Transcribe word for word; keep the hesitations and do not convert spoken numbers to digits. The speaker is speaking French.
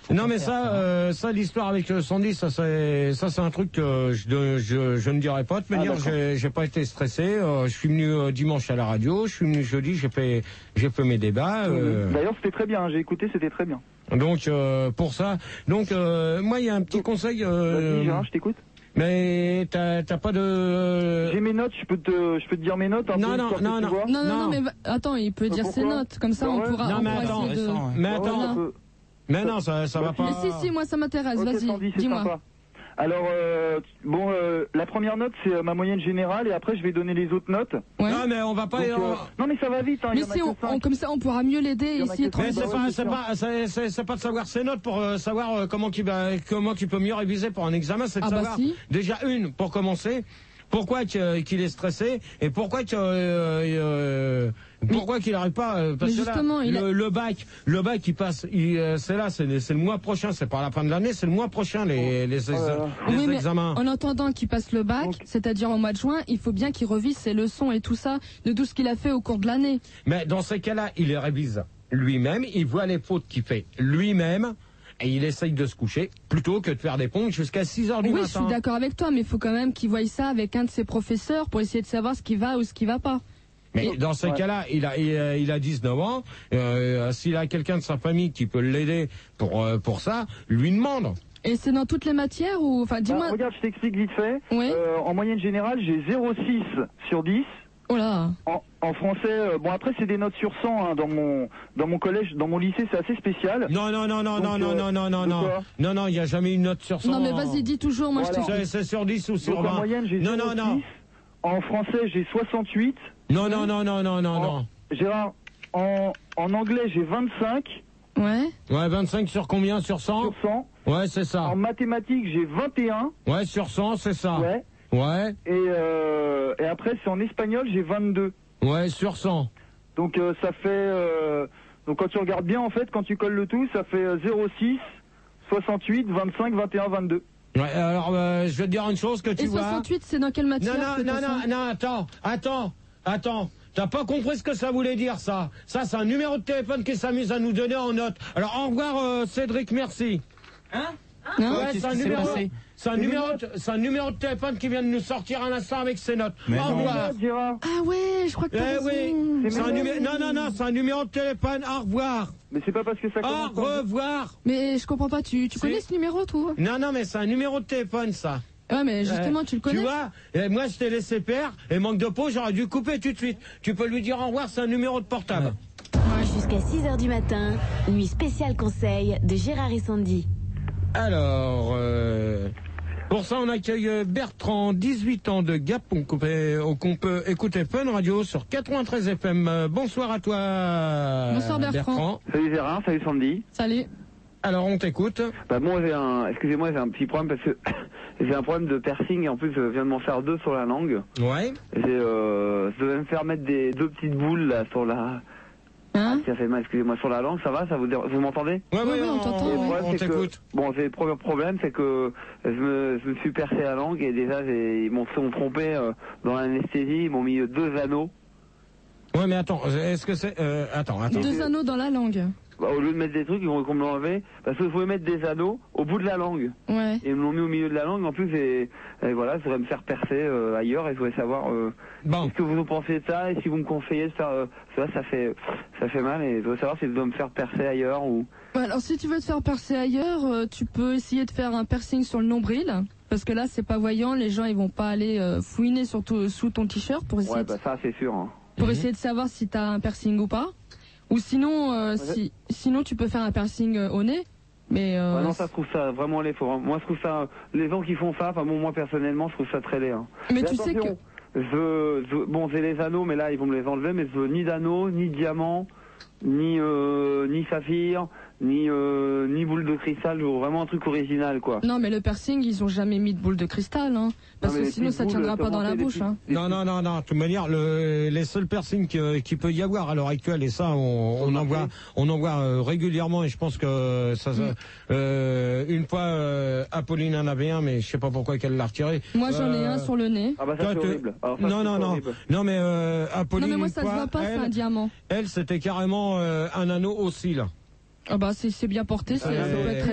Non mais ça, euh, ça l'histoire avec le Sandy, ça c'est, ça c'est un truc que je, je, je ne dirais pas. De manière, ah, j'ai, j'ai pas été stressé. Euh, je suis venu euh, dimanche à la radio, je suis venu jeudi, j'ai fait, j'ai fait mes débats. Euh... D'ailleurs, c'était très bien. J'ai écouté, c'était très bien. Donc euh, pour ça, donc euh, moi il y a un petit Donc, conseil. Euh, Vas-y, Gérard, je t'écoute. Mais t'as, t'as pas de... J'ai mes notes, je peux te, je peux te dire mes notes un non, peu. Non, non, non, non, non, non, mais attends, il peut bah, dire pourquoi ses notes, comme ça bah, on ouais. pourra... Non, on mais pourra attends, essayer de... mais attends, ouais, mais non, ça, ça bah, va pas... Mais si, si, moi ça m'intéresse, okay, vas-y, Sandy, dis-moi. Sympa. Alors, euh, bon, euh, la première note, c'est euh, ma moyenne générale, et après, je vais donner les autres notes. Ouais. Non, mais on va pas... Donc, y... euh, non, mais ça va vite, hein, mais si, on, on, comme ça, on pourra mieux l'aider et essayer de... Mais c'est pas, c'est pas, c'est, c'est, c'est pas de savoir ses notes pour euh, savoir euh, comment tu, bah, comment tu peux mieux réviser pour un examen, c'est de ah savoir, bah si. déjà une, pour commencer, pourquoi qu'il est stressé et pourquoi qu'il euh, euh, pourquoi qu'il n'arrive pas euh, parce que là, le, a... le bac le bac il passe il, euh, c'est là c'est, c'est le mois prochain, c'est pas à la fin de l'année, c'est le mois prochain les, les, les, oh les oui, examens. En attendant qu'il passe le bac, donc, c'est-à-dire au mois de juin, il faut bien qu'il revise ses leçons et tout ça de tout ce qu'il a fait au cours de l'année. Mais dans ces cas-là, il les révise lui-même, il voit les fautes qu'il fait lui-même. Et il essaye de se coucher plutôt que de faire des pompes jusqu'à six heures du oui, matin. Oui, je suis d'accord avec toi, mais il faut quand même qu'il voie ça avec un de ses professeurs pour essayer de savoir ce qui va ou ce qui va pas. Mais Et... dans ces ouais. cas-là, il a, il, il a dix-neuf ans. Euh, S'il a quelqu'un de sa famille qui peut l'aider pour, euh, pour ça, lui demande. Et c'est dans toutes les matières ou... Enfin, dis-moi... Bah, regarde, je t'explique vite fait. Oui. Euh, en moyenne générale, j'ai zéro virgule six sur dix. Oh là. En, en français, euh, bon après c'est des notes sur cent hein, dans mon dans mon collège, dans mon lycée c'est assez spécial. Non non non non Donc, non, euh, non non non non non non non il y a jamais une note sur cent. Non mais vas-y dis toujours, moi voilà. je te. C'est, c'est sur dix ou sur Donc, vingt. en moyenne j'ai non non non. En français j'ai soixante-huit. Non non non non non non en, non. Gérard, en en anglais j'ai vingt-cinq. Ouais. Ouais vingt-cinq sur combien sur cent? Sur cent. Ouais c'est ça. En mathématiques j'ai vingt et un. Ouais sur cent c'est ça. Ouais. Ouais. Et euh, et après c'est en espagnol j'ai vingt-deux. Ouais, sur cent. Donc euh, ça fait... Euh, donc quand tu regardes bien, en fait, quand tu colles le tout, ça fait euh, zéro virgule six, soixante-huit, vingt-cinq, vingt et un, vingt-deux. Ouais, alors euh, je vais te dire une chose que tu et vois... soixante-huit, c'est dans quelle matière? Non, non, non, non, non, attends, attends, attends. T'as pas compris ce que ça voulait dire, ça. Ça, c'est un numéro de téléphone qui s'amuse à nous donner en note. Alors, au revoir, euh, Cédric, merci. Hein? Non, ouais, c'est un numéro... C'est un, numéro de, c'est un numéro de téléphone qui vient de nous sortir un instant avec ses notes. Mais au revoir. Ah ouais, je crois que t'as eh raison. oui, c'est un numé... Non, non, non, c'est un numéro de téléphone. Au revoir. Mais c'est pas parce que ça commence... Au revoir. Mais je comprends pas, tu, tu connais ce numéro, toi? Non, non, mais c'est un numéro de téléphone, ça. Ouais, mais justement, euh, tu le connais. Tu vois, et moi, je t'ai laissé faire, et manque de peau, j'aurais dû couper tout de suite. Tu peux lui dire au revoir, c'est un numéro de portable. Ouais. Jusqu'à six heures du matin, nuit spéciale conseil de Gérard et Sandy. Alors, euh, pour ça, on accueille Bertrand, dix-huit ans de Gap, on peut, on peut écouter Fun Radio sur quatre-vingt-treize F M. Bonsoir à toi, Bonsoir Bertrand. Bertrand. Salut Gérard, salut Sandy. Salut. Alors, on t'écoute. Bah bon, j'ai un... Excusez-moi, j'ai un petit problème parce que j'ai un problème de piercing et en plus, je viens de m'en faire deux sur la langue. Ouais. J'ai, euh, je devais me faire mettre des deux petites boules là sur la... Hein? Ça fait mal, excusez-moi, sur la langue, ça va, ça vous, vous m'entendez? Ouais, ouais, ouais, on, on t'entend, on, ouais. on t'écoute. Bon, j'ai le premier problème, c'est que je me, je me suis percé la langue et déjà, j'ai, ils m'ont trompé euh, dans l'anesthésie, ils m'ont mis deux anneaux. Ouais, mais attends, est-ce que c'est... Euh, attends, attends. Deux anneaux dans la langue. Bah, au lieu de mettre des trucs, ils vont me l'enlever, parce qu'il faut mettre des anneaux au bout de la langue. Ouais. Et ils me l'ont mis au milieu de la langue, en plus, et, et voilà, je voudrais me faire percer euh, ailleurs, et je voudrais savoir euh, bon. ce que vous en pensez de ça, et si vous me conseillez de faire... Euh, ça, ça fait, ça fait mal, et je voudrais savoir si je dois me faire percer ailleurs, ou... Ouais, alors, si tu veux te faire percer ailleurs, euh, tu peux essayer de faire un piercing sur le nombril, parce que là, c'est pas voyant, les gens, ils vont pas aller euh, fouiner sur tout, sous ton t-shirt pour essayer, ouais, de, bah, ça, c'est sûr. Hein. pour mmh. essayer de savoir si t'as un piercing ou pas. Ou sinon, euh, ouais. si, sinon tu peux faire un piercing euh, au nez. Mais euh, ouais, non, ça, je trouve ça vraiment laid. Faut, moi, je trouve ça, les gens qui font ça, enfin bon, moi personnellement, je trouve ça très laid. Hein. Mais, mais tu sais que... Je, je, bon, j'ai les anneaux, mais là, ils vont me les enlever, mais je veux ni d'anneaux, ni diamants, ni, euh, ni saphir, ni, euh, ni boule de cristal, je veux vraiment un truc original, quoi. Non, mais le piercing, ils ont jamais mis de boule de cristal, hein. Parce non, que sinon, ça tiendra pas dans la bouche, hein. Non, non, non, non. De toute manière, le, les seuls piercings qu'il qui peut y avoir à l'heure actuelle, et ça, on, on en voit, on en voit euh, régulièrement, et je pense que ça, mm. euh, une fois, euh, Apolline en avait un, mais je sais pas pourquoi qu'elle l'a retiré. Moi, j'en ai euh, un sur le nez. Ah bah ça, c'est horrible. Alors, ça, non, non, non. horrible. Non, mais euh, Apolline, non, mais moi, ça fois, se voit pas, c'est un diamant. Elle, c'était carrément euh, un anneau au cil. Ah bah, c'est bien porté, ça peut être très